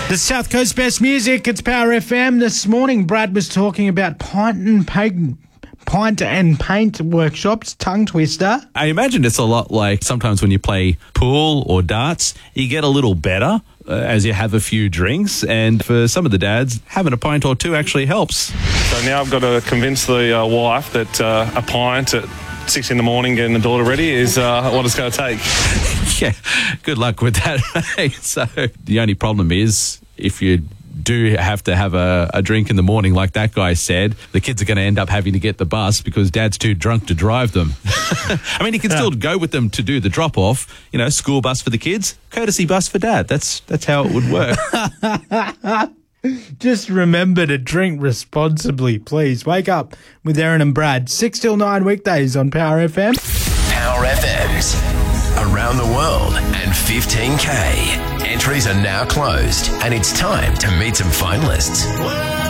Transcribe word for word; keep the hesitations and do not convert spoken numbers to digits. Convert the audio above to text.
The South Coast Best Music, it's Power F M. This morning, Brad was talking about pint and paint, pint and paint workshops, tongue twister. I imagine it's a lot like sometimes when you play pool or darts, you get a little better uh, as you have a few drinks. And for some of the dads, having a pint or two actually helps. So now I've got to convince the uh, wife that uh, a pint at six in the morning getting the daughter ready is uh, what it's going to take. Yeah, good luck with that. So the only problem is if you do have to have a, a drink in the morning, like that guy said, the kids are going to end up having to get the bus because dad's too drunk to drive them. I mean, he can still go with them to do the drop-off, you know, school bus for the kids, courtesy bus for dad. That's, that's how it would work. Just remember to drink responsibly, please. Wake up with Aaron and Brad, six till nine weekdays on Power F M. Power F M's around the world and fifteen K. Entries are now closed and it's time to meet some finalists.